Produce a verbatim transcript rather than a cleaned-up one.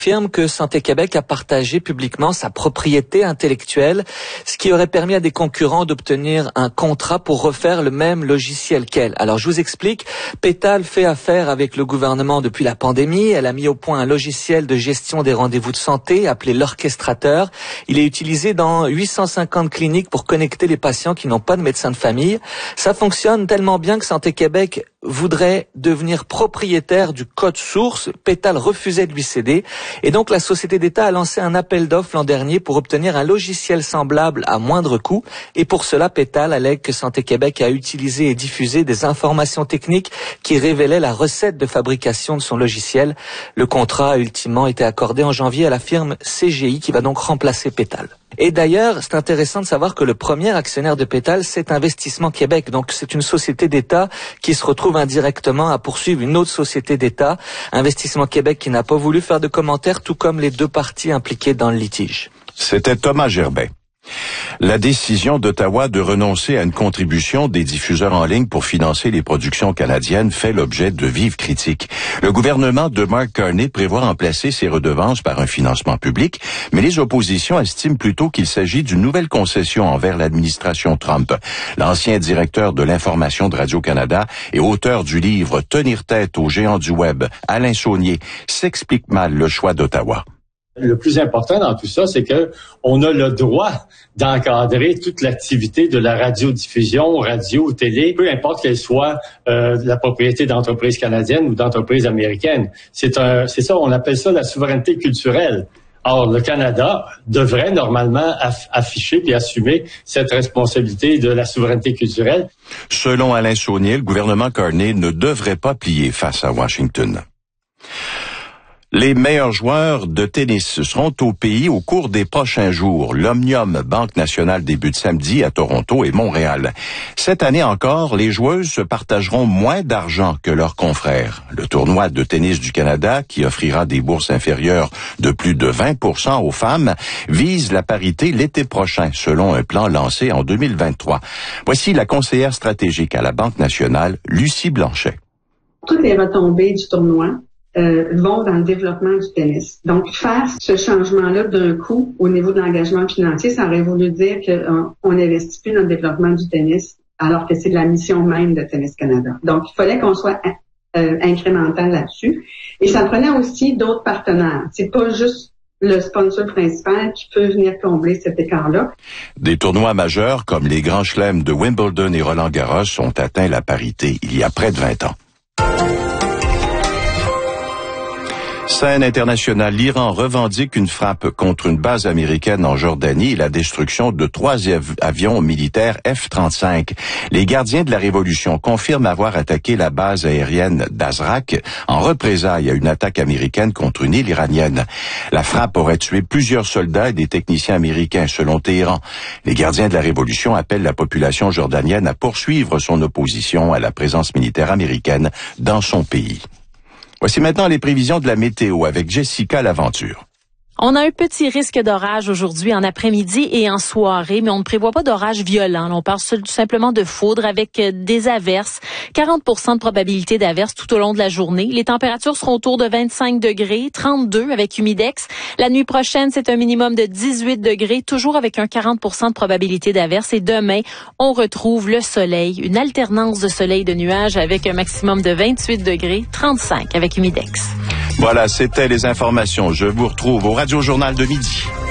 affirme que Santé Québec a partagé publiquement sa propriété intellectuelle, ce qui aurait permis à des concurrents d'obtenir un contrat pour refaire le même logiciel qu'elle. Alors je vous explique, Pétale fait affaire avec le gouvernement depuis la pandémie. Elle a mis au point un logiciel de gestion des rendez-vous de santé appelé l'Orchestrateur. Il est utilisé dans huit cent cinquante cliniques pour connecter les patients qui n'ont pas de médecin de famille. Ça fonctionne tellement bien que Santé Québec voudrait devenir propriétaire du code source. Pétale refusait de lui céder. Et donc, la Société d'État a lancé un appel d'offres l'an dernier pour obtenir un logiciel semblable à moindre coût. Et pour cela, Pétale allègue que Santé Québec a utilisé et diffusé des informations techniques qui révélaient la recette de fabrication de son logiciel. Le contrat a ultimement été accordé en janvier à la firme C G I qui va donc remplacer Pétale. Et d'ailleurs, c'est intéressant de savoir que le premier actionnaire de Pétale, c'est Investissement Québec. Donc, c'est une société d'État qui se retrouve indirectement à poursuivre une autre société d'État, Investissement Québec, qui n'a pas voulu faire de commentaires, tout comme les deux parties impliquées dans le litige. C'était Thomas Gerbet. La décision d'Ottawa de renoncer à une contribution des diffuseurs en ligne pour financer les productions canadiennes fait l'objet de vives critiques. Le gouvernement de Mark Carney prévoit remplacer ces redevances par un financement public, mais les oppositions estiment plutôt qu'il s'agit d'une nouvelle concession envers l'administration Trump. L'ancien directeur de l'information de Radio-Canada et auteur du livre « Tenir tête aux géants du Web », Alain Saunier, s'explique mal le choix d'Ottawa. Le plus important dans tout ça, c'est que on a le droit d'encadrer toute l'activité de la radiodiffusion, radio, télé, peu importe qu'elle soit euh, la propriété d'entreprises canadiennes ou d'entreprises américaines. C'est un, c'est ça, on appelle ça la souveraineté culturelle. Or, le Canada devrait normalement aff- afficher puis assumer cette responsabilité de la souveraineté culturelle. Selon Alain Saunier, le gouvernement Carney ne devrait pas plier face à Washington. Les meilleurs joueurs de tennis seront au pays au cours des prochains jours. L'Omnium Banque Nationale débute samedi à Toronto et Montréal. Cette année encore, les joueuses se partageront moins d'argent que leurs confrères. Le tournoi de tennis du Canada, qui offrira des bourses inférieures de plus de vingt pour cent aux femmes, vise la parité l'été prochain, selon un plan lancé en deux mille vingt-trois. Voici la conseillère stratégique à la Banque Nationale, Lucie Blanchet. Toutes les retombées du tournoi Euh, vont dans le développement du tennis. Donc, faire ce changement-là d'un coup au niveau de l'engagement financier, ça aurait voulu dire qu'on n'investit plus dans le développement du tennis, alors que c'est de la mission même de Tennis Canada. Donc, il fallait qu'on soit euh, incrémental là-dessus. Et ça prenait aussi d'autres partenaires. C'est pas juste le sponsor principal qui peut venir combler cet écart-là. Des tournois majeurs comme les grands chelems de Wimbledon et Roland-Garros ont atteint la parité il y a près de vingt ans. Scène internationale, l'Iran revendique une frappe contre une base américaine en Jordanie et la destruction de trois av- avions militaires F trente-cinq. Les gardiens de la Révolution confirment avoir attaqué la base aérienne d'Azraq en représailles à une attaque américaine contre une île iranienne. La frappe aurait tué plusieurs soldats et des techniciens américains, selon Téhéran. Les gardiens de la Révolution appellent la population jordanienne à poursuivre son opposition à la présence militaire américaine dans son pays. Voici maintenant les prévisions de la météo avec Jessica Laventure. On a un petit risque d'orage aujourd'hui en après-midi et en soirée, mais on ne prévoit pas d'orage violent. On parle tout simplement de foudre avec des averses. quarante pour cent de probabilité d'averses tout au long de la journée. Les températures seront autour de vingt-cinq degrés, trente-deux avec humidex. La nuit prochaine, c'est un minimum de dix-huit degrés, toujours avec un quarante pour cent de probabilité d'averses. Et demain, on retrouve le soleil, une alternance de soleil et de nuages avec un maximum de vingt-huit degrés, trente-cinq avec humidex. Voilà, c'était les informations. Je vous retrouve au Radio Journal de midi.